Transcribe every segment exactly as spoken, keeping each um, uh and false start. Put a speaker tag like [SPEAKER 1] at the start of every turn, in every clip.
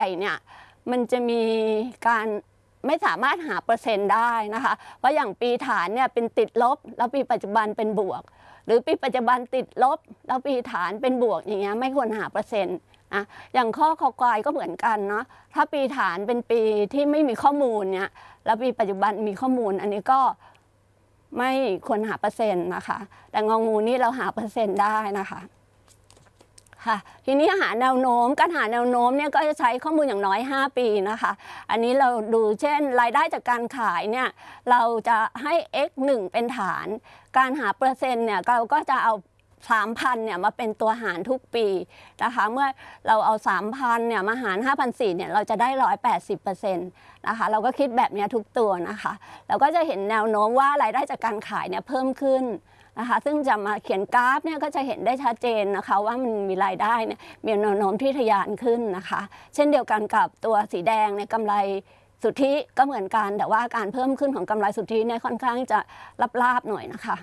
[SPEAKER 1] ญ่เนี่ยมันจะมีการไม่สามารถหาเปอร์เซ็นต์ได้นะคะเพราะอย่างปีฐานเนี่ยเป็นติดลบแล้วปีปัจจุบันเป็นบวกหรือปีปัจจุบันติดลบแล้วปีฐานเป็นบวกอย่างเงี้ยไม่ควรหาเปอร์เซ็นต์อะอย่างข้อคอควายก็เหมือนกันเนาะถ้าปีฐานเป็นปีที่ไม่มีข้อมูลเนี่ยแล้วปีปัจจุบันมีข้อมูลอันนี้ก็ไม่ควรหาเปอร์เซ็นต์นะคะแต่งองูนี่เราหาเปอร์เซ็นต์ได้นะคะค่ะทีนี้หาแนวโน้มการหาแนวโน้มเนี่ยก็จะใช้ข้อมูลอย่างน้อยห้าปีนะคะอันนี้เราดูเช่นรายได้จากการขายเนี่ยเราจะให้ x หนึ่งเป็นฐานการหาเปอร์เซ็นต์เนี่ยเราก็จะเอา สามพัน เนี่ยมาเป็นตัวหารทุกปีนะคะเมื่อเราเอา สามพัน เนี่ยมาหาร ห้าพันสี่ร้อย เนี่ยเราจะได้ หนึ่งร้อยแปดสิบเปอร์เซ็นต์ นะคะเราก็คิดแบบนี้ทุกตัวนะคะเราก็จะเห็นแนวโน้มว่ารายได้จากการขายเนี่ยเพิ่มขึ้นนะคะซึ่งจะมาเขียนกราฟเนี่ยก็จะเห็นได้ชัดเจนนะคะว่ามันมีรายได้เนี่ยมีแนวโน้มที่ทะยานขึ้นนะคะเช่นเดียวกันกับตัวสีแดงในกำไรสุทธิก็เหมือนกันแต่ว่าการเพิ่มขึ้นของกำไรสุทธิเนี่ยค่อนข้างจะลาบๆหน่อยนะคะ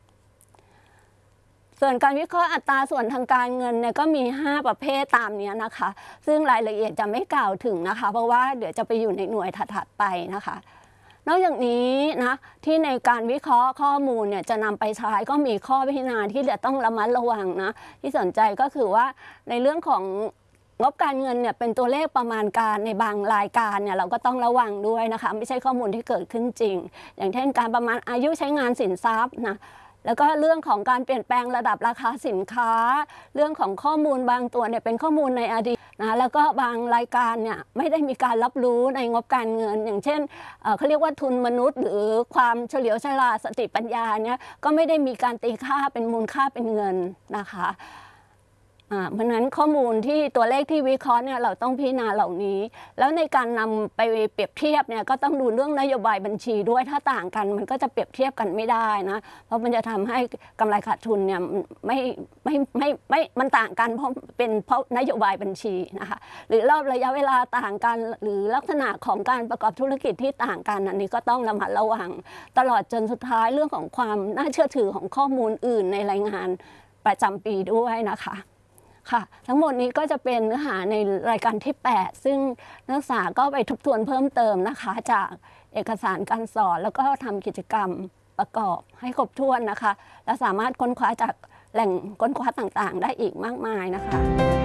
[SPEAKER 1] ส่วนการวิเคราะห์อัตราส่วนทางการเงินเนี่ยก็มีห้าประเภทตามนี้นะคะซึ่งรายละเอียดจะไม่กล่าวถึงนะคะเพราะว่าเดี๋ยวจะไปอยู่ในหน่วยถัดๆไปนะคะนอกจากนี้นะที่ในการวิเคราะห์ข้อมูลเนี่ยจะนำไปใช้ก็มีข้อพิจารณาที่จะต้องระมัดระวังนะที่สนใจก็คือว่าในเรื่องของงบการเงินเนี่ยเป็นตัวเลขประมาณการในบางรายการเนี่ยเราก็ต้องระวังด้วยนะคะไม่ใช่ข้อมูลที่เกิดขึ้นจริงอย่างเช่นการประมาณอายุใช้งานสินทรัพย์นะแล้วก็เรื่องของการเปลี่ยนแปลงระดับราคาสินค้าเรื่องของข้อมูลบางตัวเนี่ยเป็นข้อมูลในอดีตนะแล้วก็บางรายการเนี่ยไม่ได้มีการรับรู้ในงบการเงินอย่างเช่นเขาเรียกว่าทุนมนุษย์หรือความเฉลียวฉลาดสติปัญญาเนี่ยก็ไม่ได้มีการตีค่าเป็นมูลค่าเป็นเงินนะคะเพราะนั้นข้อมูลที่ตัวเลขที่วิเคราะห์เนี่ยเราต้องพิจารณาเหล่านี้แล้วในการนำไปเปรียบเทียบเนี่ยก็ต้องดูเรื่องนโยบายบัญชีด้วยถ้าต่างกันมันก็จะเปรียบเทียบกันไม่ได้นะเพราะมันจะทำให้กำไรขาดทุนเนี่ยไม่ไม่ไม่ไม่มันต่างกันเพราะเป็นเพราะนโยบายบัญชีนะคะหรือรอบระยะเวลาต่างกันหรือลักษณะของการประกอบธุรกิจที่ต่างกันอันนี้ก็ต้องระมัดระวังตลอดจนสุดท้ายเรื่องของความน่าเชื่อถือของข้อมูลอื่นในรายงานประจำปีด้วยนะคะค่ะทั้งหมดนี้ก็จะเป็นเนื้อหาในรายการที่แปดซึ่งนักศึกษาก็ไปทบทวนเพิ่มเติมนะคะจากเอกสารการสอนแล้วก็ทำกิจกรรมประกอบให้ครบถ้วนนะคะและสามารถค้นคว้าจากแหล่งค้นคว้าต่างๆได้อีกมากมายนะคะ